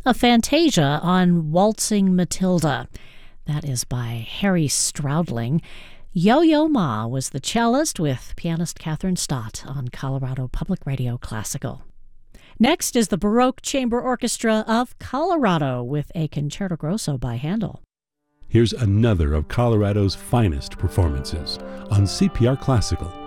a fantasia on Waltzing Matilda. That is by Harry Stroudling. Yo-Yo Ma was the cellist with pianist Catherine Stott on Colorado Public Radio Classical. Next is the Baroque Chamber Orchestra of Colorado with a Concerto Grosso by Handel. Here's another of Colorado's finest performances on CPR Classical.